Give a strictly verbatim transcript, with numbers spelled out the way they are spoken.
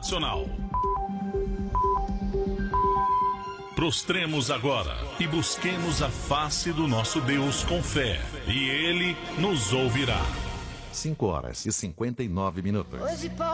Nacional. Prostremos agora e busquemos a face do nosso Deus com fé, e Ele nos ouvirá. cinco horas e cinquenta e nove minutos.